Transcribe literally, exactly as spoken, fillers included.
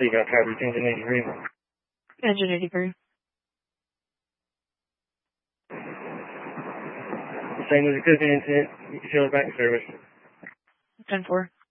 you got coverage, engine eighty-three. Engine eighty-three. Same as a cooking incident, you can show it back in service. ten four.